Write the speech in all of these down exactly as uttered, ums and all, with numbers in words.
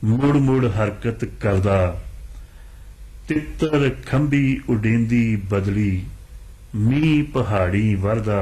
ਮੁੜ ਮੁੜ ਹਰਕਤ ਕਰਦਾ, ਤਿੱਤਰ ਖੰਭੀ ਉਡੇਂਦੀ ਬਦਲੀ, ਮੀਂਹ ਪਹਾੜੀ ਵਰਦਾ,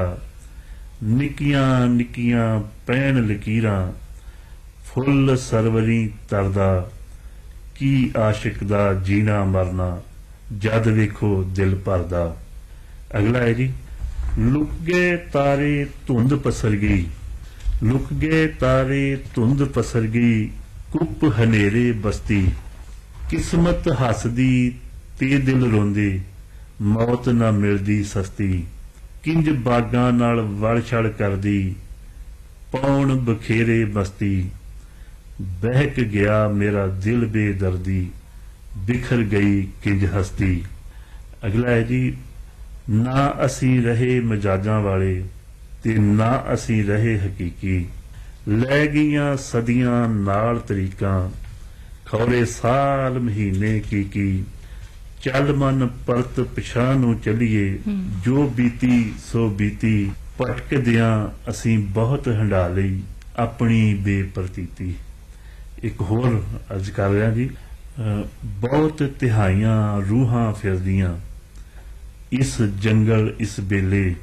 ਨਿੱਕੀਆਂ ਨਿੱਕੀਆਂ ਪੈਣ ਲਕੀਰਾਂ, ਫੁੱਲ ਸਰਵਰੀ ਤਰਦਾ, ਕੀ ਆਸ਼ਿਕ ਦਾ ਜੀਣਾ ਮਰਨਾ, ਜਦ ਵੇਖੋ ਦਿਲ ਭਰਦਾ। ਅਗਲਾ ਹੈ ਜੀ, ਲੁਕ ਗਏ ਤਾਰੇ ਧੁੰਦ ਪਸਰ ਗਈ, ਲੁਕ ਗਏ ਤਾਰੇ ਧੁੰਦ ਪਸਰ ਗਈ, ਕੁੱਪ ਹਨੇਰੇ ਬਸਤੀ, ਕਿਸਮਤ ਹੱਸਦੀ ਤੇ ਦਿਲ ਰੋਂਦੇ, ਮੌਤ ਨਾ ਮਿਲਦੀ ਸਸਤੀ, ਕਿੰਜ ਬਾਗਾਂ ਨਾਲ ਵੜ ਛੜ ਕਰਦੀ, ਪੌਣ ਬਖੇਰੇ ਮਸਤੀ, ਬਹਿਕ ਗਿਆ ਮੇਰਾ ਦਿਲ ਬੇਦਰਦੀ, ਬਿਖਰ ਗਈ ਕਿੰਜ ਹਸਤੀ। ਅਗਲਾ ਹੈ ਜੀ, ਨਾ ਅਸੀਂ ਰਹੇ ਮਜਾਜਾਂ ਵਾਲੇ ਤੇ ਨਾ ਅਸੀਂ ਰਹੇ ਹਕੀਕੀ, ਲੈ ਗਈਆਂ ਸਦੀਆਂ ਨਾਲ ਤਰੀਕਾਂ, ਖੌਰੇ ਸਾਲ ਮਹੀਨੇ ਕੀ ਕੀ, ਚੱਲ ਮਨ ਪਰਤ ਪਿਛਾਂ ਨੂੰ ਚੱਲੀਏ, ਜੋ ਬੀਤੀ ਸੋ ਬੀਤੀ, ਭਟਕਦਿਆਂ ਅਸੀਂ ਬਹੁਤ ਹੰਢਾ ਲਈ ਆਪਣੀ ਬੇਪਰਤੀਤੀ। ਇੱਕ ਹੋਰ ਅਰਜ਼ ਕਰ ਰਿਹਾ ਜੀ, ਬਹੁਤ ਤਿਹਾਈਆਂ ਰੂਹਾਂ ਫਿਰਦੀਆਂ, ਇਸ ਜੰਗਲ ਇਸ ਬੇਲੇ,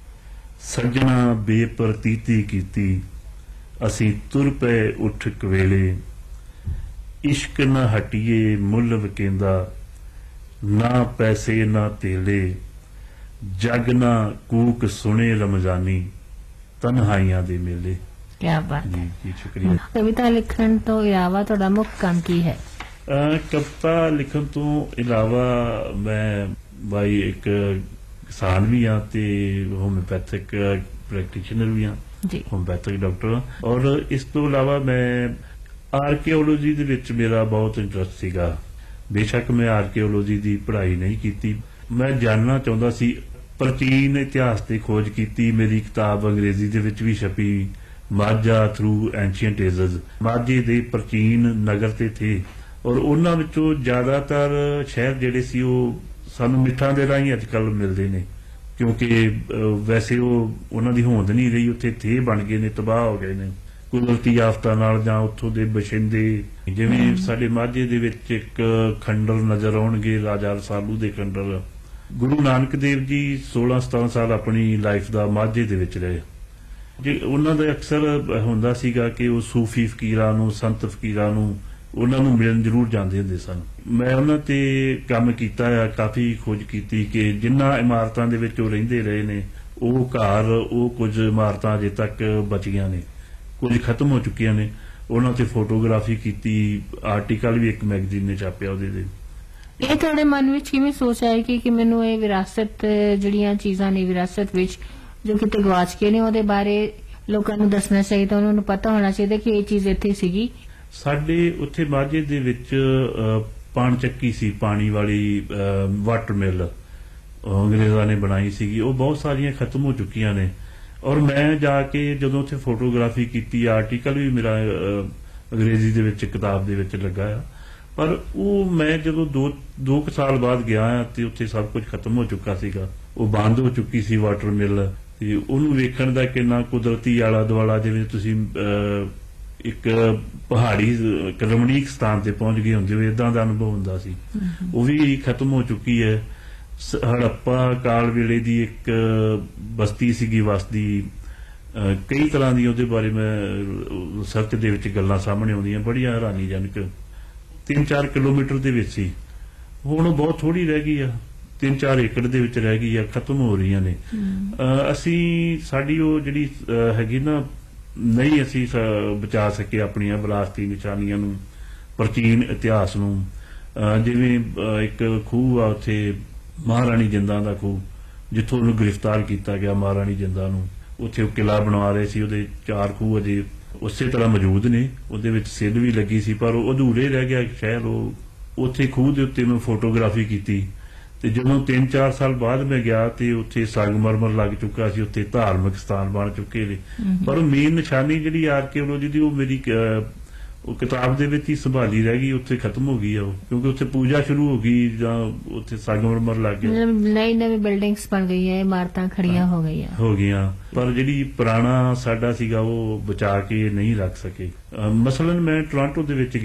ਸੱਜਣਾ ਬੇਪਰਤੀਤੀ ਕੀਤੀ, ਅਸੀਂ ਤੁਰ ਪਏ ਉੱਠ ਕਵੇਲੇ, ਇਸ਼ਕ ਨਾ ਹਟੀਏ ਮੁੱਲ ਵਕੇਂਦਾ, ਨਾ ਪੈਸੇ ਨਾ ਤੇਲੇ, ਜਗ ਨਾ ਕੂਕ ਸੁਣੇ ਰਮਜ਼ਾਨੀ, ਤਨਹਾਈਆਂ ਦੇ ਮੇਲੇ। ਕਿਆ ਬਾਤ ਜੀ ਜੀ ਸ਼ੁਕਰੀਆ। ਕਵਿਤਾ ਲਿਖਣ ਤੋਂ ਇਲਾਵਾ ਤੁਹਾਡਾ ਮੁੱਖ ਕੰਮ ਕੀ ਹੈ? ਕਵਿਤਾ ਲਿਖਣ ਤੋਂ ਇਲਾਵਾ ਮੈਂ ਬਾਈ ਇੱਕ ਕਿਸਾਨ ਵੀ ਹਾਂ ਤੇ ਹੋਮਿਓਪੈਥਿਕ ਪ੍ਰੈਕਟੀਸ਼ਨਰ ਵੀ ਹਾਂ, ਹੋਮਿਓਪੈਥਿਕ ਡਾਕਟਰ ਹਾਂ। ਔਰ ਇਸ ਤੋਂ ਇਲਾਵਾ ਮੈਂ ਆਰਕੀਓਲੋਜੀ ਦੇ ਵਿੱਚ ਮੇਰਾ ਬਹੁਤ ਇੰਟਰਸਟ ਸੀਗਾ। ਬੇਸ਼ੱਕ ਮੈਂ ਆਰਕੀਓਲੋਜੀ ਦੀ ਪੜ੍ਹਾਈ ਨਹੀਂ ਕੀਤੀ, ਮੈਂ ਜਾਣਨਾ ਚਾਹੁੰਦਾ ਸੀ, ਪ੍ਰਾਚੀਨ ਇਤਿਹਾਸ ਦੀ ਖੋਜ ਕੀਤੀ। ਮੇਰੀ ਕਿਤਾਬ ਅੰਗਰੇਜ਼ੀ ਦੇ ਵਿੱਚ ਵੀ ਛਪੀ, ਮਾਝਾ ਥਰੂ ਐਂਸ਼ੀਅੰਟ ਏਜਜ਼, ਮਾਝੇ ਦੇ ਪ੍ਰਾਚੀਨ ਨਗਰ ਤੇ ਥੇ, ਔਰ ਉਹਨਾਂ ਵਿੱਚੋਂ ਜ਼ਿਆਦਾਤਰ ਸ਼ਹਿਰ ਜਿਹੜੇ ਸੀ ਉਹ ਸਾਨੂੰ ਮਿੱਠਾਂ ਦੇ ਰਾਹੀਂ ਅੱਜ ਕੱਲ੍ਹ ਮਿਲਦੇ ਨੇ, ਕਿਉਂਕਿ ਵੈਸੇ ਉਹ ਉਹਨਾਂ ਦੀ ਹੋਂਦ ਨਹੀਂ ਰਹੀ, ਉੱਥੇ ਥੇ ਬਣ ਗਏ ਨੇ, ਤਬਾਹ ਹੋ ਗਏ ਨੇ ਕੁਦਰਤੀ ਆਫਤਾਂ ਨਾਲ ਜਾਂ ਉੱਥੋਂ ਦੇ ਬਸ਼ਿੰਦੇ। ਜਿਵੇਂ ਸਾਡੇ ਮਾਝੇ ਦੇ ਵਿੱਚ ਇੱਕ ਖੰਡਰ ਨਜ਼ਰ ਆਉਣਗੇ, ਰਾਜਾ ਰਸਾਲੂ ਦੇ ਖੰਡਰ। ਗੁਰੂ ਨਾਨਕ ਦੇਵ ਜੀ ਸੋਲਾਂ ਸਤਾਰਾਂ ਸਾਲ ਆਪਣੀ ਲਾਈਫ ਦਾ ਮਾਝੇ ਦੇ ਵਿੱਚ ਰਹੇ। ਜੇ ਉਹਨਾਂ ਦਾ ਅਕਸਰ ਹੁੰਦਾ ਸੀਗਾ ਕਿ ਉਹ ਸੂਫੀ ਫਕੀਰਾਂ ਨੂੰ, ਸੰਤ ਫਕੀਰਾਂ ਨੂੰ, ਉਹਨਾਂ ਨੂੰ ਮਿਲਣ ਜ਼ਰੂਰ ਜਾਂਦੇ ਹੁੰਦੇ ਸਨ। ਮੈਂ ਉਹਨਾਂ ਤੇ ਕੰਮ ਕੀਤਾ ਆ, ਕਾਫੀ ਖੋਜ ਕੀਤੀ ਕਿ ਜਿਨ੍ਹਾਂ ਇਮਾਰਤਾਂ ਦੇ ਵਿੱਚ ਉਹ ਰਹਿੰਦੇ ਰਹੇ ਨੇ, ਉਹ ਘਰ, ਉਹ ਕੁਝ ਇਮਾਰਤਾਂ ਅਜੇ ਤੱਕ ਬਚੀਆਂ ਨੇ, ਕੁਝ ਖਤਮ ਹੋ ਚੁੱਕੀਆਂ ਨੇ। ਉਹਨਾਂ ਤੇ ਫੋਟੋਗ੍ਰਾਫੀ ਕੀਤੀ, ਆਰਟੀਕਲ ਵੀ ਇੱਕ ਮੈਗਜ਼ੀਨ ਨੇ ਛਾਪਿਆ ਉਹਦੇ ਦੇ। ਇਹ ਤੁਹਾਡੇ ਮਨ ਵਿੱਚ ਕਿਵੇਂ ਸੋਚ ਆਈ ਕਿ ਕਿ ਮੈਨੂੰ ਇਹ ਵਿਰਾਸਤ, ਜਿਹੜੀਆਂ ਚੀਜ਼ਾਂ ਨੇ ਵਿਰਾਸਤ ਵਿੱਚ ਜੋ ਕਿਤੇ ਗਵਾਚ ਗਏ ਨੇ, ਉਹਦੇ ਬਾਰੇ ਲੋਕਾਂ ਨੂੰ ਦੱਸਣਾ ਚਾਹੀਦਾ, ਉਹਨਾਂ ਨੂੰ ਪਤਾ ਹੋਣਾ ਚਾਹੀਦਾ ਕਿ ਇਹ ਚੀਜ਼ ਇੱਥੇ ਸੀਗੀ? ਸਾਡੇ ਉੱਥੇ ਮਾਝੇ ਦੇ ਵਿੱਚ ਪਾਣ ਚੱਕੀ ਸੀ, ਪਾਣੀ ਵਾਲੀ ਵਾਟਰ ਮਿਲ ਅੰਗਰੇਜ਼ਾਂ ਨੇ ਬਣਾਈ ਸੀਗੀ, ਉਹ ਬਹੁਤ ਸਾਰੀਆਂ ਖਤਮ ਹੋ ਚੁੱਕੀਆਂ ਨੇ। ਔਰ ਮੈਂ ਜਾ ਕੇ ਜਦੋਂ ਉੱਥੇ ਫੋਟੋਗ੍ਰਾਫੀ ਕੀਤੀ, ਆਰਟੀਕਲ ਵੀ ਮੇਰਾ ਅੰਗਰੇਜ਼ੀ ਦੇ ਵਿੱਚ ਕਿਤਾਬ ਦੇ ਵਿੱਚ ਲੱਗਾ ਆ, ਪਰ ਉਹ ਮੈਂ ਜਦੋਂ ਦੋ ਦੋ ਕੁ ਸਾਲ ਬਾਅਦ ਗਿਆ ਆ ਤੇ ਉੱਥੇ ਸਭ ਕੁਝ ਖਤਮ ਹੋ ਚੁੱਕਾ ਸੀਗਾ, ਉਹ ਬੰਦ ਹੋ ਚੁੱਕੀ ਸੀ ਵਾਟਰ ਮਿਲ। ਤੇ ਉਹਨੂੰ ਵੇਖਣ ਦਾ ਕਿੰਨਾ ਕੁਦਰਤੀ ਆਲਾ ਦੁਆਲਾ, ਜਿਵੇਂ ਤੁਸੀਂ ਇੱਕ ਪਹਾੜੀ ਇੱਕ ਰਮਣੀਕ ਸਥਾਨ ਤੇ ਪਹੁੰਚ ਗਏ ਹੁੰਦੇ ਹੋ, ਏਦਾਂ ਦਾ ਅਨੁਭਵ ਹੁੰਦਾ ਸੀ। ਉਹ ਵੀ ਖਤਮ ਹੋ ਚੁੱਕੀ ਹੈ। ਹੜੱਪਾ ਕਾਲ ਵੇਲੇ ਦੀ ਇੱਕ ਬਸਤੀ ਸੀਗੀ ਵਸਦੀ, ਕਈ ਤਰ੍ਹਾਂ ਦੀ ਉਹਦੇ ਬਾਰੇ ਮੈਂ ਰਿਸਰਚ ਦੇ ਵਿੱਚ ਗੱਲਾਂ ਸਾਹਮਣੇ ਆਉਂਦੀਆਂ, ਬੜੀਆਂ ਹੈਰਾਨੀਜਨਕ। ਤਿੰਨ ਚਾਰ ਕਿਲੋਮੀਟਰ ਦੇ ਵਿੱਚ ਸੀ, ਹੁਣ ਬਹੁਤ ਥੋੜੀ ਰਹਿ ਗਈ ਆ, ਤਿੰਨ ਚਾਰ ਏਕੜ ਦੇ ਵਿੱਚ ਰਹਿ ਗਈ ਆ, ਖਤਮ ਹੋ ਰਹੀਆਂ ਨੇ। ਅਸੀਂ ਸਾਡੀ ਉਹ ਜਿਹੜੀ ਹੈਗੀ ਨਾ, ਨਹੀਂ ਅਸੀਂ ਬਚਾ ਸਕੇ ਆਪਣੀਆਂ ਵਿਰਾਸਤੀ ਨਿਸ਼ਾਨੀਆਂ ਨੂੰ, ਪ੍ਰਾਚੀਨ ਇਤਿਹਾਸ ਨੂੰ। ਜਿਵੇਂ ਇੱਕ ਖੂਹ ਆ ਉੱਥੇ, ਮਹਾਰਾਣੀ ਜਿੰਦਾਂ ਦਾ ਖੂਹ, ਜਿੱਥੋਂ ਉਹਨੂੰ ਗ੍ਰਿਫਤਾਰ ਕੀਤਾ ਗਿਆ ਮਹਾਰਾਣੀ ਜਿੰਦਾਂ ਨੂੰ, ਉੱਥੇ ਉਹ ਕਿਲ੍ਹਾ ਬਣਾ ਰਹੇ ਸੀ, ਉਹਦੇ ਚਾਰ ਖੂਹ ਅਜੇ ਉਸੇ ਤਰ੍ਹਾਂ ਮੌਜੂਦ ਨੇ, ਉਹਦੇ ਵਿੱਚ ਸਿੱਲ ਵੀ ਲੱਗੀ ਸੀ, ਪਰ ਉਹ ਅਧੂਰੇ ਰਹਿ ਗਿਆ ਸ਼ਹਿਰ। ਉਹ ਉੱਥੇ ਖੂਹ ਦੇ ਉੱਤੇ ਮੈਂ ਫੋਟੋਗ੍ਰਾਫੀ ਕੀਤੀ, ਤੇ ਜਦੋਂ ਤਿੰਨ ਚਾਰ ਸਾਲ ਬਾਅਦ ਮੈਂ ਗਿਆ ਤੇ ਉੱਥੇ ਸੰਗਮਰਮਰ ਲੱਗ ਚੁੱਕਾ ਸੀ, ਉੱਥੇ ਧਾਰਮਿਕ ਸਥਾਨ ਬਣ ਚੁੱਕੇ ਨੇ। ਪਰ ਮੇਨ ਨਿਸ਼ਾਨੀ ਜਿਹੜੀ ਆਰਕੀਓਲੋਜੀ ਦੀ, ਉਹ ਮੇਰੀ ਉਹ ਕਿਤਾਬ ਦੇ ਵਿੱਚ ਹੀ ਸੰਭਾਲੀ ਰਹਿ ਗਈ, ਉੱਥੇ ਖਤਮ ਹੋ ਗਈ ਆ ਉਹ, ਕਿਉਂਕਿ ਉੱਥੇ ਪੂਜਾ ਸ਼ੁਰੂ ਹੋ ਗਈ ਜਾਂ ਉੱਥੇ ਸੰਗਮਰਮਰ ਲੱਗ ਗਿਆ, ਨਈ ਨਵੀਂ ਬਿਲਡਿੰਗਸ ਬਣ ਗਈਆਂ, ਇਮਾਰਤਾਂ ਖੜੀਆਂ ਹੋ ਗਈਆਂ ਹੋ ਗਈਆਂ ਪਰ ਜਿਹੜੀ ਪੁਰਾਣਾ ਸਾਡਾ ਸੀਗਾ ਉਹ ਬਚਾ ਕੇ ਨਹੀਂ ਰੱਖ ਸਕੇ। ਮਸਲਨ ਮੈਂ ਟੋਰਾਂਟੋ ਦੇ ਵਿੱਚ